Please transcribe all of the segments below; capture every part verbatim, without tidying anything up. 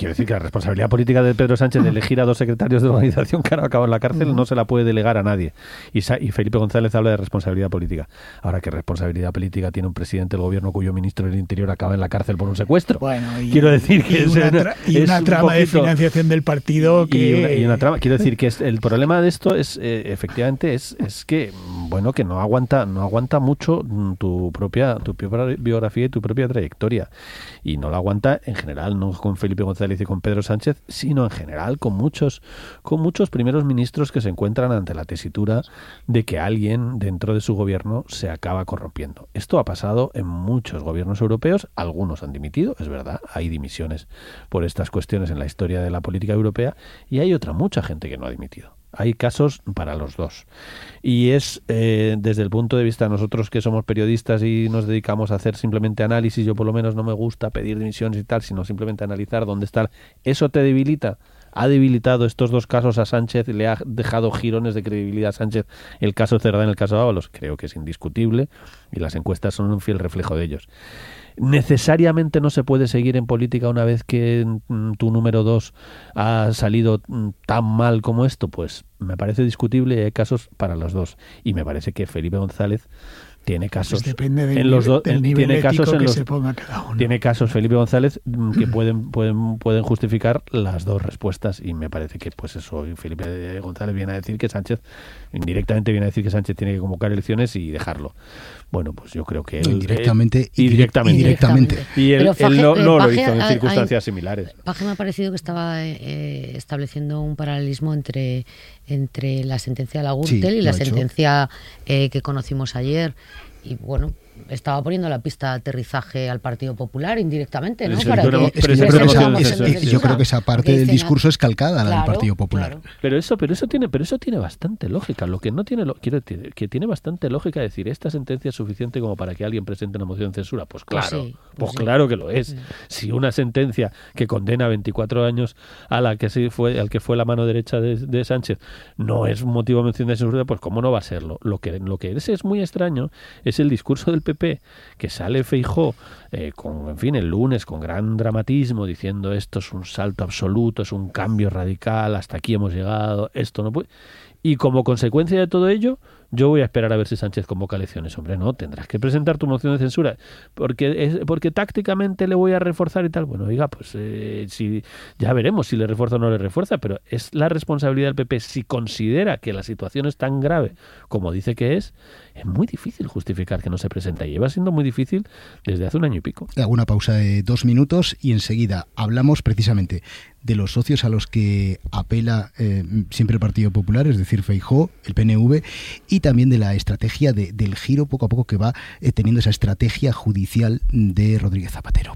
quiero decir que la responsabilidad política de Pedro Sánchez de elegir a dos secretarios de organización que han acabado en la cárcel no se la puede delegar a nadie. Y, Sa- y Felipe González habla de responsabilidad política. Ahora, ¿qué responsabilidad política tiene un presidente del gobierno cuyo ministro del Interior acaba en la cárcel por un secuestro? Bueno, y, quiero decir que y es una, una, tra- y es una un trama de poquito, financiación del partido que... y una, y una trama. Quiero decir que es, el problema de esto es, eh, efectivamente, es, es que, bueno, que no aguanta, no aguanta mucho tu propia, tu propia biografía y tu propia trayectoria. Y no la aguanta en general, no con Felipe González y con Pedro Sánchez, sino en general con muchos, con muchos primeros ministros que se encuentran ante la tesitura de que alguien dentro de su gobierno se acaba corrompiendo. Esto ha pasado en muchos gobiernos europeos, algunos han dimitido, es verdad, hay dimisiones por estas cuestiones en la historia de la política europea, y hay otra mucha gente que no ha dimitido. Hay casos para los dos. Y es, eh, desde el punto de vista de nosotros que somos periodistas y nos dedicamos a hacer simplemente análisis, yo por lo menos no me gusta pedir dimisiones y tal, sino simplemente analizar dónde está. ¿Eso te debilita? ¿Ha debilitado estos dos casos a Sánchez? ¿Le ha dejado girones de credibilidad a Sánchez el caso Cerdán y el caso Ábalos? Creo que es indiscutible y las encuestas son un fiel reflejo de ellos. ¿Necesariamente no se puede seguir en política una vez que mm, tu número dos ha salido mm, tan mal como esto? Pues me parece discutible y hay casos para los dos. Y me parece que Felipe González tiene casos Pues depende del, en los dos, del nivel tiene ético casos en que los, se ponga cada uno. Tiene casos Felipe González mm, que pueden, pueden pueden justificar las dos respuestas, y me parece que pues eso, Felipe González viene a decir que Sánchez, indirectamente viene a decir que Sánchez tiene que convocar elecciones y dejarlo. Bueno, pues yo creo que él... Indirectamente eh, y directamente. indirectamente. Y él, Faje, él no, no Paje, lo hizo en hay, circunstancias hay, similares. Paje me ha parecido que estaba eh, estableciendo un paralelismo entre, entre la sentencia de la Gürtel Sí, y la lo ha hecho. sentencia eh, que conocimos ayer. Y bueno, estaba poniendo la pista de aterrizaje al Partido Popular indirectamente, ¿no? Pero Para pero- que pero Es que yo pero creo que esa- presentamos es- eso, es- eso. yo creo que esa parte Porque del dicen, discurso es calcada, la del claro, Partido Popular. claro. Pero eso, pero eso tiene, pero eso tiene bastante lógica. Lo que no tiene, lo, quiero decir, que tiene bastante lógica decir, esta sentencia es suficiente como para que alguien presente una moción de censura. Pues Pues claro, sí, pues, pues sí. claro que lo es. Sí. Si una sentencia que condena veinticuatro años a la que sí fue, al que fue la mano derecha de, de Sánchez, no es motivo de mención de censura, pues cómo no va a serlo. Lo que, lo que es, es muy extraño es el discurso del P P, que sale Feijóo eh, con, en fin, el lunes con gran dramatismo diciendo esto es un salto absoluto, es un cambio radical, hasta aquí hemos llegado, esto no puede. Y como consecuencia de todo ello, yo voy a esperar a ver si Sánchez convoca elecciones. Hombre, no, tendrás que presentar tu moción de censura, porque es, porque tácticamente le voy a reforzar y tal. Bueno, oiga, pues eh, si, ya veremos si le refuerza o no le refuerza, pero es la responsabilidad del P P. Si considera que la situación es tan grave como dice que es, es muy difícil justificar que no se presenta. Y lleva siendo muy difícil desde hace un año y pico. Hago una pausa de dos minutos y enseguida hablamos precisamente de los socios a los que apela eh, siempre el Partido Popular, es decir, Feijóo, el P N V, y también de la estrategia de, del giro poco a poco que va eh, teniendo esa estrategia judicial de Rodríguez Zapatero.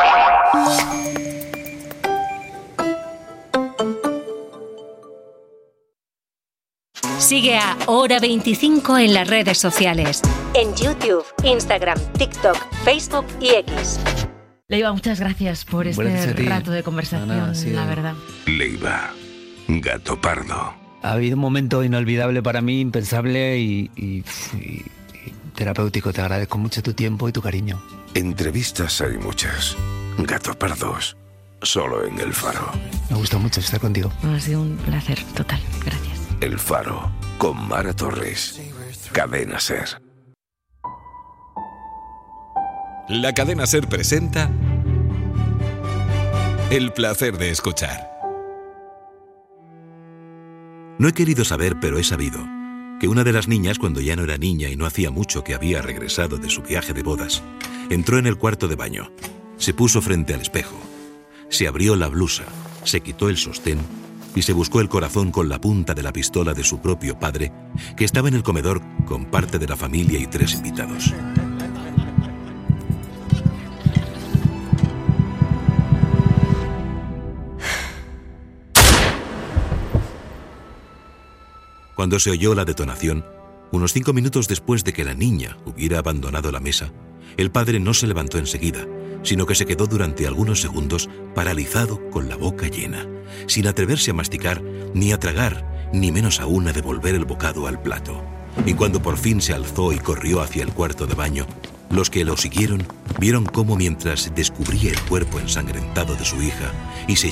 Sigue a Hora veinticinco en las redes sociales. En YouTube, Instagram, TikTok, Facebook y X. Leiva, muchas gracias por este Gracias a ti. rato de conversación, No, no, ha sido- la verdad. Leiva, gato pardo. Ha habido un momento inolvidable para mí, impensable y, y- y- y terapéutico. Te agradezco mucho tu tiempo y tu cariño. Entrevistas hay muchas. Gato pardos, solo en El Faro. Me gusta mucho estar contigo. Ha sido un placer total. Gracias. El Faro, con Mara Torres. Cadena Ser. La cadena SER presenta El placer de escuchar. No he querido saber, pero he sabido que una de las niñas, cuando ya no era niña y no hacía mucho que había regresado de su viaje de bodas, entró en el cuarto de baño, se puso frente al espejo, se abrió la blusa, se quitó el sostén y se buscó el corazón con la punta de la pistola de su propio padre, que estaba en el comedor con parte de la familia y tres invitados. Cuando se oyó la detonación, unos cinco minutos después de que la niña hubiera abandonado la mesa, el padre no se levantó enseguida, sino que se quedó durante algunos segundos paralizado con la boca llena, sin atreverse a masticar, ni a tragar, ni menos aún a devolver el bocado al plato. Y cuando por fin se alzó y corrió hacia el cuarto de baño, los que lo siguieron vieron cómo mientras descubría el cuerpo ensangrentado de su hija y se